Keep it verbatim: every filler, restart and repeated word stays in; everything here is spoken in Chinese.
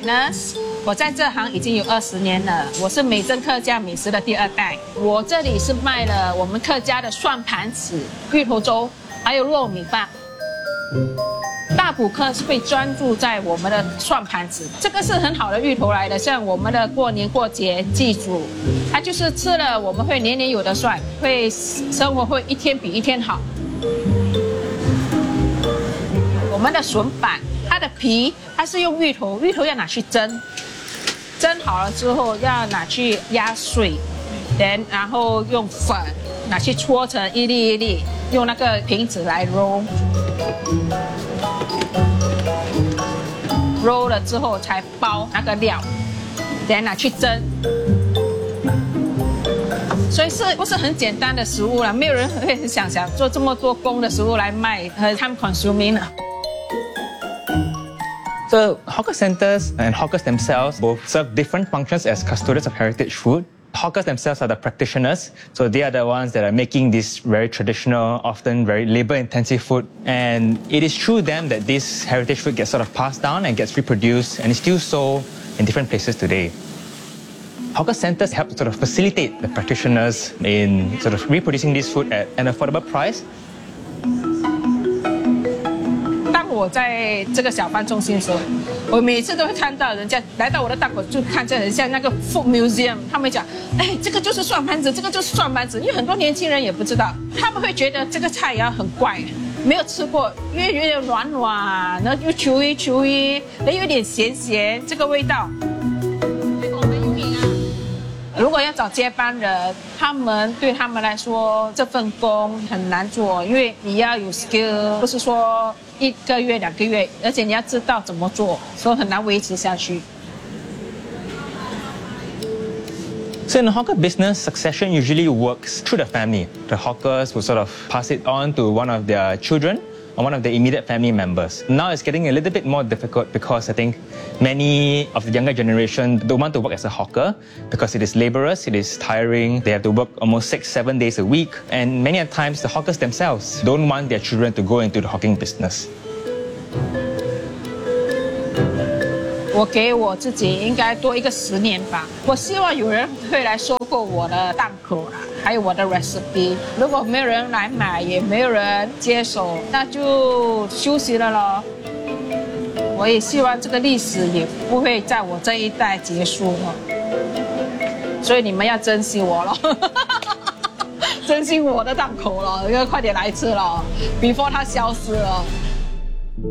Agnes， 我在这行已经有二十年了，我是美珍客家美食的第二代。我这里是卖了我们客家的蒜盘子、芋头粥，还有糯米饭。大埔客是会专注在我们的蒜盘子，这个是很好的芋头来的，像我们的过年过节祭祖，它就是吃了我们会年年有的蒜，会生活会一天比一天好。我们的笋板，它的皮它是用芋头，芋头要拿去蒸，蒸好了之后要拿去压碎，然后用粉拿去搓成一粒一粒，用那个瓶子来揉。揉了之后才包那个料，然后拿去蒸。所以是不是很简单的食物了？没有人会很想想做这么多工的食物来卖，很 time consuming 了。 So hawker centers and hawkers themselves both serve different functions as custodians of heritage food. Hawkers themselves are the practitioners, so they are the ones that are making this very traditional, often very labor-intensive food. And it is through them that this heritage food gets sort of passed down and gets reproduced and is still sold in different places today. Hawker centers help to sort of facilitate the practitioners in sort of reproducing this food at an affordable price. 当我在这个小贩中心的时候，我每次都会看到人家来到我的档口，就看见很像那个 food museum， 他们讲，哎，这个就是蒜盘子，这个就是蒜盘子，因为很多年轻人也不知道，他们会觉得这个菜肴很怪，没有吃过，因为有点软软，然后又球一球一，又有点咸咸，这个味道。如果要找接班人，他们对他们来说这份工很难做，因为你要有 skill， 不是说一个月两个月，而且你要知道怎么做，所以很难维持下去。 So in the hawker business, succession usually works through the family. The hawkers will sort of pass it on to one of their children or one of their immediate family members. Now it's getting a little bit more difficult because I think many of the younger generation don't want to work as a hawker because it is laborious, it is tiring, they have to work almost six, seven days a week, and many times the hawkers themselves don't want their children to go into the hawking business. 我给我自己应该多一个十年吧。我希望有人会来收购我的档口啦，还有我的 recipe。如果没有人来买，也没有人接手，那就休息了咯。我也希望这个历史也不会在我这一代结束了。所以你们要珍惜我咯，珍惜我的档口了，要快点来吃了 ，before 它消失了。